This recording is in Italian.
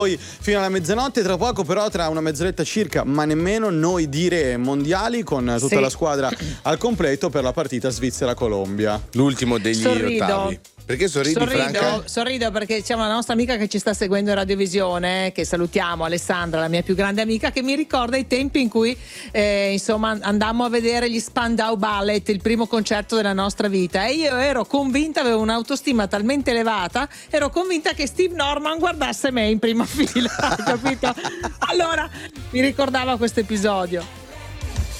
fino alla mezzanotte. Tra poco però, tra una mezz'oretta circa, ma nemmeno, noi dire mondiali con tutta la squadra al completo per la partita Svizzera-Colombia, l'ultimo degli ottavi. Perché sorridi, Franca? Sorrido perché c'è una nostra amica che ci sta seguendo in radiovisione, che salutiamo, Alessandra, la mia più grande amica, che mi ricorda i tempi in cui insomma andammo a vedere gli Spandau Ballet, il primo concerto della nostra vita, e io ero convinta, avevo un'autostima talmente elevata, ero convinta che Steve Norman guardasse me in prima fila, capito? Allora mi ricordava questo episodio.